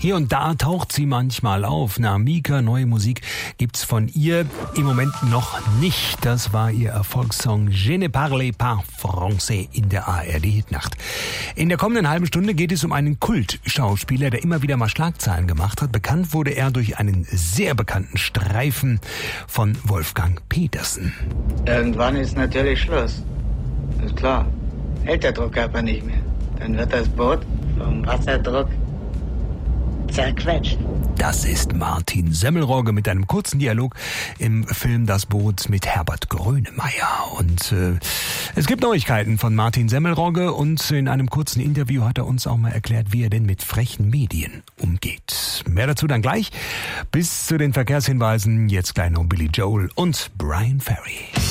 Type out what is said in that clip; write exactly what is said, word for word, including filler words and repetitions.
Hier und da taucht sie manchmal auf. Na, Mika, neue Musik gibt's von ihr im Moment noch nicht. Das war ihr Erfolgssong Je ne parle pas français in der A R D-Hitnacht. In der kommenden halben Stunde geht es um einen Kultschauspieler, der immer wieder mal Schlagzeilen gemacht hat. Bekannt wurde er durch einen sehr bekannten Streifen von Wolfgang Petersen. Irgendwann ist natürlich Schluss. Ist klar. Hält der Druckkörper nicht mehr. Dann wird das Boot vom Wasserdruck zerquetscht. Das ist Martin Semmelrogge mit einem kurzen Dialog im Film Das Boot mit Herbert Grönemeyer. Und äh, es gibt Neuigkeiten von Martin Semmelrogge und in einem kurzen Interview hat er uns auch mal erklärt, wie er denn mit frechen Medien umgeht. Mehr dazu dann gleich. Bis zu den Verkehrshinweisen. Jetzt gleich noch Billy Joel und Brian Ferry.